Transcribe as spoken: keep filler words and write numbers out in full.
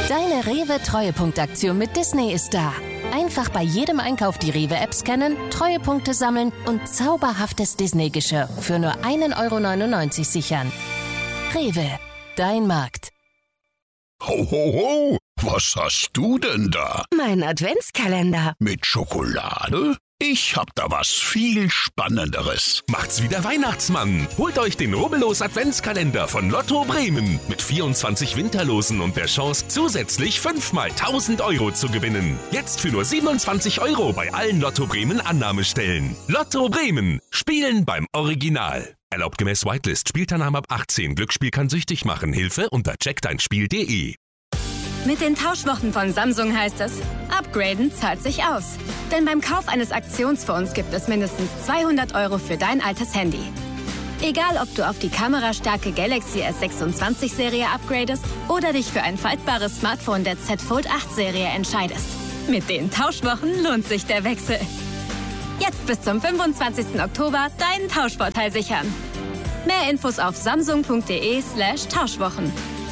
Deine Rewe-Treuepunktaktion mit Disney ist da. Einfach bei jedem Einkauf die Rewe-App scannen, Treuepunkte sammeln und zauberhaftes Disney-Geschirr für nur ein Euro neunundneunzig sichern. Rewe, dein Markt. Ho, ho, ho! Was hast du denn da? Mein Adventskalender. Mit Schokolade? Ich hab da was viel Spannenderes. Macht's wie der Weihnachtsmann. Holt euch den Rubbellos Adventskalender von Lotto Bremen mit vierundzwanzig Winterlosen und der Chance, zusätzlich fünfmal tausend Euro zu gewinnen. Jetzt für nur siebenundzwanzig Euro bei allen Lotto Bremen Annahmestellen. Lotto Bremen. Spielen beim Original. Erlaubt gemäß Whitelist. Spielteilnahme ab achtzehn. Glücksspiel kann süchtig machen. Hilfe unter check dein spiel punkt de. Mit den Tauschwochen von Samsung heißt es, upgraden zahlt sich aus. Denn beim Kauf eines Aktionsphones gibt es mindestens zweihundert Euro für dein altes Handy. Egal, ob du auf die kamerastarke Galaxy S sechsundzwanzig Serie upgradest oder dich für ein faltbares Smartphone der Z Fold acht Serie entscheidest. Mit den Tauschwochen lohnt sich der Wechsel. Jetzt bis zum fünfundzwanzigsten Oktober deinen Tauschvorteil sichern. Mehr Infos auf samsung punkt de slash Tauschwochen.